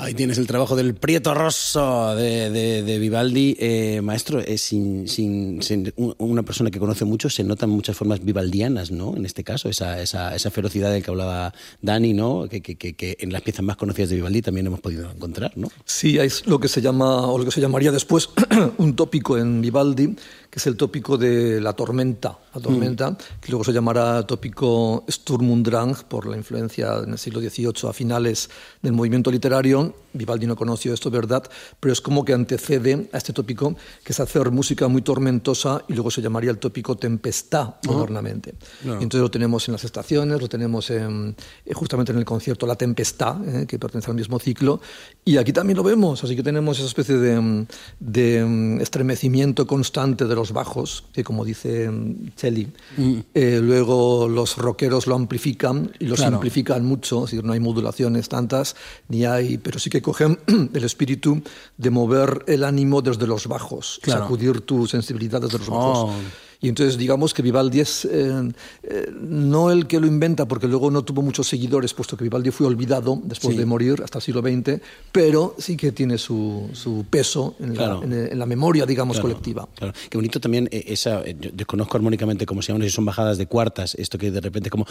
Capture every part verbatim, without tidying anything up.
Ahí tienes el trabajo del Prieto Rosso de, de, de Vivaldi. Eh, maestro, eh, sin, sin, sin una persona que conoce mucho, se notan muchas formas vivaldianas, ¿no? En este caso, esa, esa, esa ferocidad del que hablaba Dani, ¿no? Que, que, que, que en las piezas más conocidas de Vivaldi también hemos podido encontrar, ¿no? Sí, es lo que se llama, o lo que se llamaría después, un tópico en Vivaldi, que es el tópico de la tormenta, la tormenta, mm. que luego se llamará tópico Sturm und Drang, por la influencia en el siglo dieciocho a finales del movimiento literario. Vivaldi no conoció esto, ¿verdad? Pero es como que antecede a este tópico, que es hacer música muy tormentosa, y luego se llamaría el tópico tempestad, uh-huh. modernamente. No. Entonces lo tenemos en las estaciones, lo tenemos en, justamente en el concierto La Tempestad, eh, que pertenece al mismo ciclo, y aquí también lo vemos, así que tenemos esa especie de, de estremecimiento constante de los bajos, que como dice Celi, mm. eh, luego los rockeros lo amplifican y lo claro. simplifican mucho, es decir, no hay modulaciones tantas, ni hay, pero sí que cogen el espíritu de mover el ánimo desde los bajos, claro. sacudir tu sensibilidad desde los bajos. Oh. Y entonces digamos que Vivaldi es eh, eh, no el que lo inventa, porque luego no tuvo muchos seguidores, puesto que Vivaldi fue olvidado después sí. de morir hasta el siglo veinte, pero sí que tiene su, su peso en, claro. la, en, en la memoria, digamos, claro, colectiva. Claro. Qué bonito también esa, yo desconozco armónicamente cómo se llaman, si son bajadas de cuartas, esto que de repente como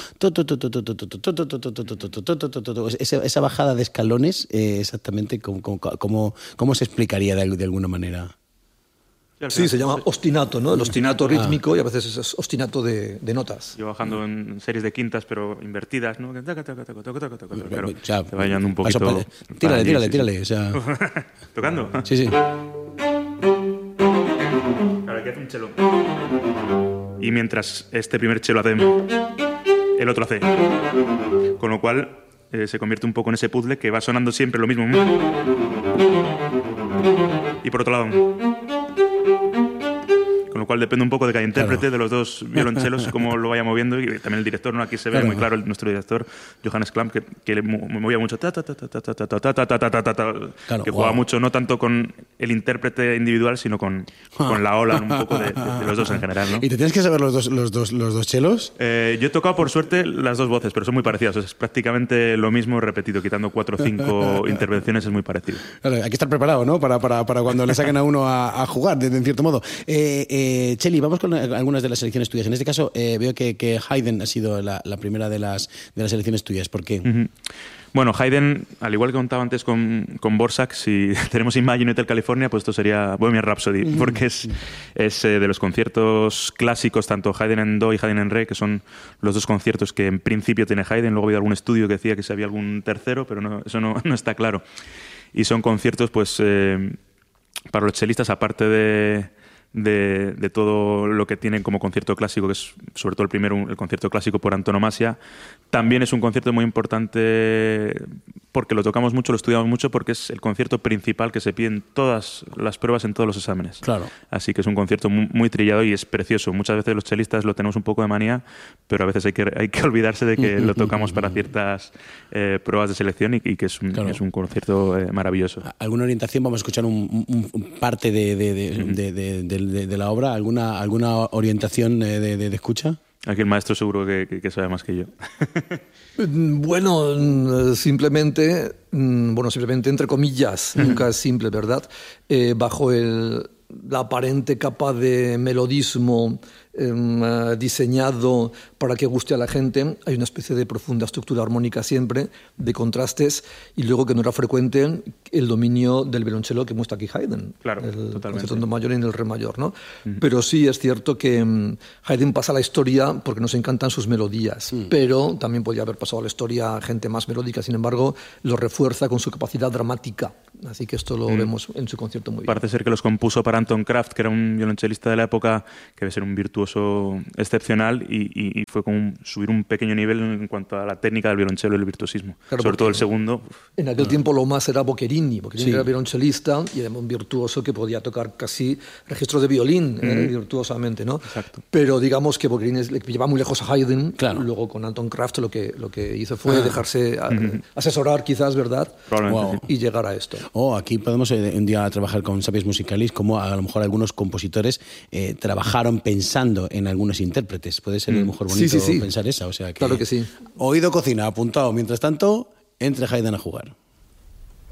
esa bajada de escalones, eh, exactamente cómo, cómo, cómo, cómo se explicaría de, de alguna manera. Sí, se llama ostinato, ¿no? El ostinato rítmico, ah. y a veces es ostinato de, de notas. Yo bajando en series de quintas, pero invertidas, ¿no? Claro, o sea, te va yendo un poquito... Paso, tírale, tírale, tírale. O sea... ¿Tocando? Sí, sí. Claro, aquí hace un cello. Y mientras este primer cello hace... el otro hace... Con lo cual eh, se convierte un poco en ese puzzle que va sonando siempre lo mismo. Y por otro lado... Con lo cual depende un poco de cada intérprete, claro. de los dos violonchelos, cómo lo vaya moviendo, y también el director, ¿no? Aquí se ve claro. muy claro el, nuestro director, Johannes Klamp, que, que le movía mucho, ta, ta, ta, ta, ta, ta, ta, ta, ta, ta, ta, ta, claro, que jugaba wow. mucho, no tanto con el intérprete individual, sino con, con la ola un poco de, de, de los dos en general, ¿no? ¿Y te tienes que saber los dos, los dos, los dos chelos? Eh, yo he tocado, por suerte, las dos voces, pero son muy parecidas. O sea, es prácticamente lo mismo repetido, quitando cuatro o cinco intervenciones, es muy parecido. Claro, hay que estar preparado, ¿no? Para, para, para cuando le saquen a uno a, a jugar, de, de cierto modo. Eh, eh, Cheli, vamos con algunas de las selecciones tuyas. En este caso, eh, veo que, que Haydn ha sido la, la primera de las, de las selecciones tuyas. ¿Por qué? Uh-huh. Bueno, Haydn, al igual que contaba antes con, con Borsak, si tenemos Imagine Hotel California, pues esto sería Bohemian Rhapsody, uh-huh. porque es, es eh, de los conciertos clásicos, tanto Haydn en Do y Haydn en Re, que son los dos conciertos que en principio tiene Haydn. Luego ha habido algún estudio que decía que si había algún tercero, pero no, eso no, no está claro. Y son conciertos, pues, eh, para los chelistas, aparte de... De, de todo lo que tienen como concierto clásico, que es sobre todo el primero, el concierto clásico por antonomasia, también es un concierto muy importante porque lo tocamos mucho, lo estudiamos mucho, porque es el concierto principal que se pide en todas las pruebas, en todos los exámenes. Claro. Así que es un concierto muy, muy trillado y es precioso. Muchas veces los chelistas lo tenemos un poco de manía, pero a veces hay que, hay que olvidarse de que lo tocamos para ciertas eh, pruebas de selección y, y que es un, claro. es un concierto eh, maravilloso. ¿Alguna orientación? Vamos a escuchar un, un, un parte de, de, de, uh-huh. de, de, de De, de la obra, ¿alguna, alguna orientación de, de, de escucha? Aquí el maestro seguro que, que, que sabe más que yo. Bueno, simplemente, bueno, simplemente entre comillas, nunca es simple, ¿verdad? Eh, bajo el, la aparente capa de melodismo eh, diseñado para que guste a la gente, hay una especie de profunda estructura armónica siempre, de contrastes, y luego que no era frecuente el dominio del violonchelo que muestra aquí Haydn. Claro, el totalmente. Concierto en do mayor y en el re mayor, ¿no? Uh-huh. Pero sí es cierto que um, Haydn pasa a la historia porque nos encantan sus melodías, uh-huh. pero también podría haber pasado a la historia gente más melódica, sin embargo, lo refuerza con su capacidad dramática. Así que esto lo uh-huh. vemos en su concierto muy bien. Parece ser que los compuso para Anton Kraft, que era un violonchelista de la época que debe ser un virtuoso excepcional, y, y, y fue como un, subir un pequeño nivel en cuanto a la técnica del violonchelo y el virtuosismo. Claro, sobre todo el segundo. En aquel uh-huh. tiempo lo más era Boccherini. Boccherini sí. era violonchelista y era un virtuoso que podía tocar casi registros de violín, uh-huh. eh, virtuosamente, ¿no? Exacto. Pero digamos que Boccherini le llevaba muy lejos a Haydn. Claro. Luego con Anton Kraft lo que, lo que hizo fue uh-huh. dejarse a, uh-huh. asesorar quizás, ¿verdad? Probablemente. Wow. Y llegar a esto. Oh, aquí podemos eh, un día trabajar con Sapiens Musicalis, como a lo mejor algunos compositores eh, trabajaron pensando en algunos intérpretes. Puede ser mm. a lo mejor bonito sí, sí, sí. pensar esa. O sea que, claro que sí. Oído cocina, apuntado. Mientras tanto, entre Haydn a jugar.